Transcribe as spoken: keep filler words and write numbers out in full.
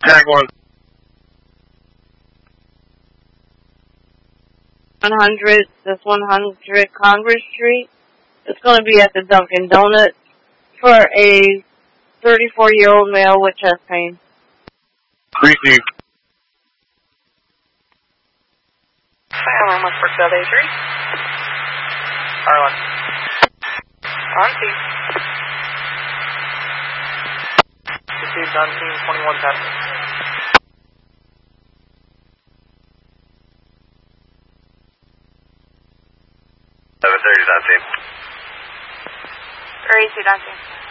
Tag one. one hundred, this one hundred Congress Street. It's going to be at the Dunkin' Donuts for a thirty-four-year-old male with chest pain. Receive. Alarm one for South A three. R one. On scene. Received on scene twenty-one passenger. seven thirty is on scene. Or A two on scene.